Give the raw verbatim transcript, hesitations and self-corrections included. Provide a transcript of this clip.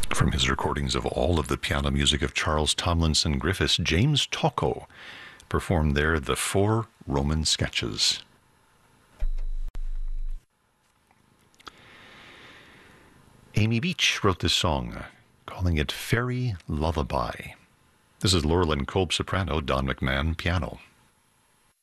From his recordings of all of the piano music of Charles Tomlinson Griffiths, James Tocco performed there the Four Roman Sketches. Amy Beach wrote this song, calling it Fairy Lullaby. This is Laurelyn Kolb soprano, Don McMahon piano.